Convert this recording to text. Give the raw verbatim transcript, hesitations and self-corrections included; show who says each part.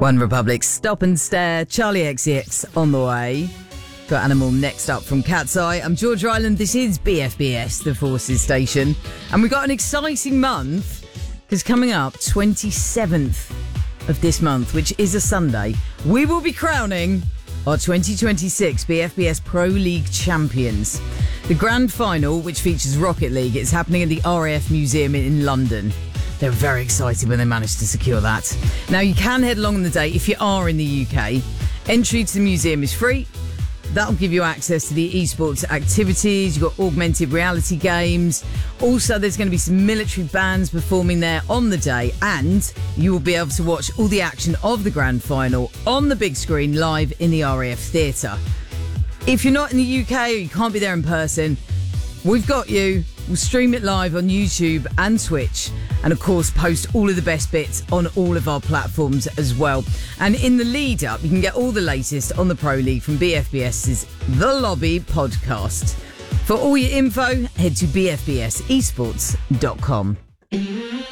Speaker 1: One Republic, Stop and Stare, Charlie X C X on the way. Got Animal next up from Cat's Eye. I'm George Ryland. This is B F B S, the Forces Station. And we've got an exciting month, because coming up, twenty-seventh of this month, which is a Sunday, we will be crowning our twenty twenty-six B F B S Pro League champions. The grand final, which features Rocket League, is happening at the R A F Museum in London. They were very excited when they managed to secure that. Now, you can head along on the day if you are in the U K. Entry to the museum is free. That'll give you access to the esports activities. You've got augmented reality games. Also, there's going to be some military bands performing there on the day, and you will be able to watch all the action of the grand final on the big screen live in the R A F Theatre. If you're not in the U K or you can't be there in person, we've got you. We'll stream it live on YouTube and Twitch, and of course post all of the best bits on all of our platforms as well. And in the lead up, you can get all the latest on the Pro League from BFBS's The Lobby podcast. For all your info, head to b f b s esports dot com.